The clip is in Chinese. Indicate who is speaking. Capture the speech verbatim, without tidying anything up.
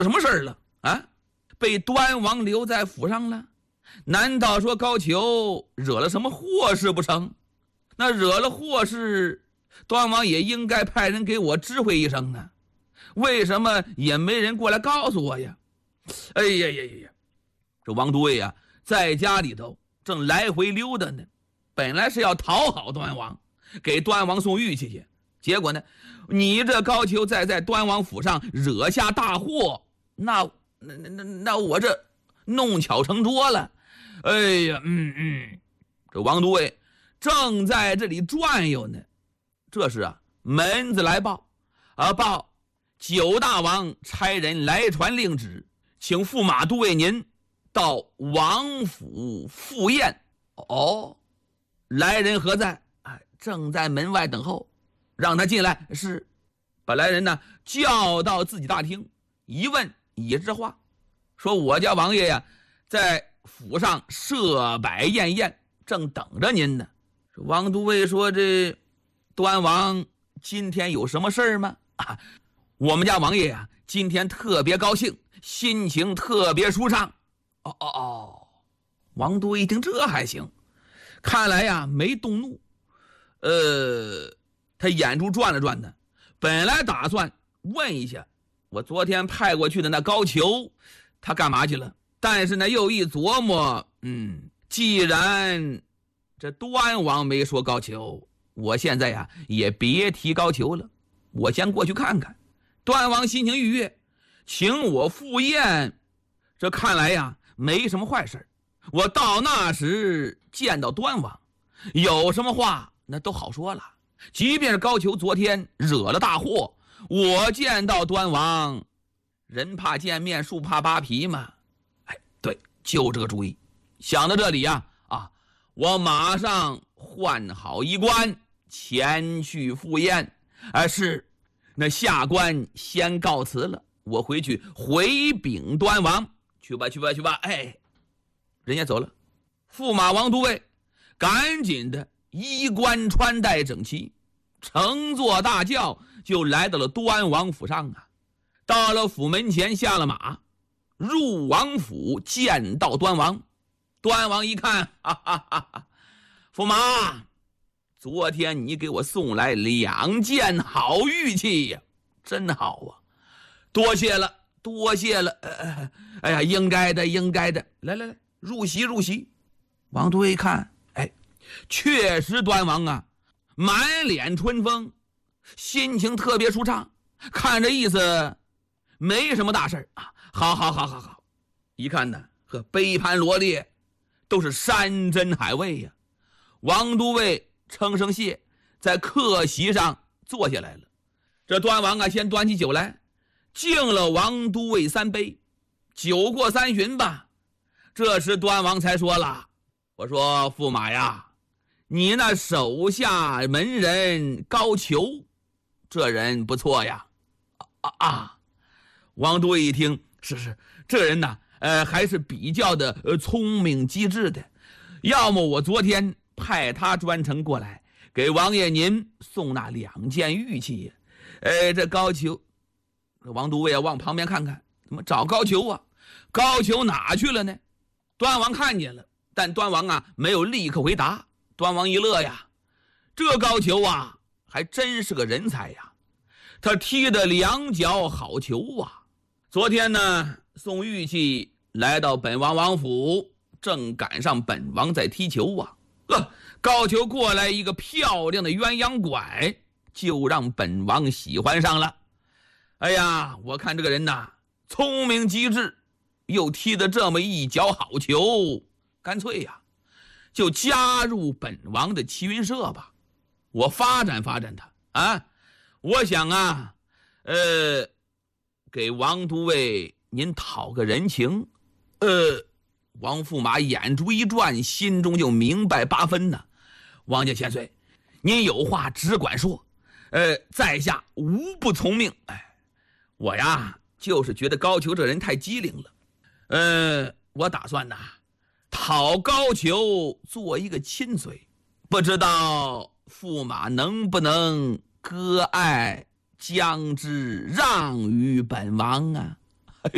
Speaker 1: 什么事儿了啊？被端王留在府上了？难道说高俅惹了什么祸事不成？那惹了祸事，端王也应该派人给我知会一声呢，为什么也没人过来告诉我呀？哎呀呀呀呀！这王都尉啊，在家里头正来回溜达呢，本来是要讨好端王，给端王送玉器去，结果呢，你这高俅再在端王府上惹下大祸，那那那那我这弄巧成拙了。哎呀，嗯嗯，这王都尉正在这里转悠呢，这时啊，门子来报啊，报九大王差人来传令旨，请驸马都尉您到王府赴宴。哦，来人何在？哎，正在门外等候，让他进来。是，把来人呢叫到自己大厅，一问已知话，说我家王爷呀，在府上设摆宴宴，正等着您呢。王都尉说：“这端王今天有什么事儿吗？”啊，我们家王爷呀，今天特别高兴，心情特别舒畅。哦哦哦，王都尉一听这还行，看来呀没动怒。呃，他眼珠转了转呢，本来打算问一下我昨天派过去的那高俅，他干嘛去了？但是呢，又一琢磨，嗯，既然这端王没说高俅，我现在呀也别提高俅了，我先过去看看。端王心情愉悦，请我赴宴，这看来呀没什么坏事。我到那时见到端王，有什么话那都好说了。即便是高俅昨天惹了大祸，我见到端王，人怕见面，树怕扒皮嘛。哎，对，就这个主意。想到这里呀，啊，我马上换好衣冠，前去赴宴。啊，是，那下官先告辞了，我回去回禀端王。去吧，去吧，去吧。哎，人家走了。驸马王都尉赶紧的衣冠穿戴整齐，乘坐大轿就来到了端王府上啊。到了府门前，下了马，入王府见到端王。端王一看，哈哈哈哈，驸马，昨天你给我送来两件好玉器呀，真好啊，多谢了，多谢了。呃、哎呀，应该的，应该的。来来来，入席，入席。王都尉一看，哎，确实端王啊，满脸春风，心情特别舒畅，看这意思没什么大事啊。好好好好好，一看呢，和杯盘罗列，都是山珍海味呀。王都尉称声谢，在客席上坐下来了。这端王啊，先端起酒来，敬了王都尉三杯。酒过三巡吧，这时端王才说了：“我说驸马呀，你那手下门人高俅，这人不错呀。”啊啊！王都尉一听，是是，这人呐，呃，还是比较的呃聪明机智的。要么我昨天派他专程过来，给王爷您送那两件玉器。呃，这高俅，王都尉往旁边看看，怎么找高俅啊？高俅哪去了呢？端王看见了，但端王啊没有立刻回答。端王一乐呀，这高俅啊还真是个人才呀，他踢得两脚好球啊。昨天呢送玉器来到本王王府，正赶上本王在踢球啊。呃，高俅过来一个漂亮的鸳鸯拐，就让本王喜欢上了。哎呀，我看这个人呐，聪明机智，又踢得这么一脚好球，干脆呀就加入本王的齐云社吧，我发展发展他啊。我想啊，呃，给王都尉您讨个人情。呃，王驸马眼珠一转，心中就明白八分呢。王家千岁，您有话只管说，呃，在下无不从命。哎，我呀就是觉得高俅这人太机灵了，呃，我打算呐讨高俅做一个亲嘴，不知道驸马能不能割爱将之让于本王啊？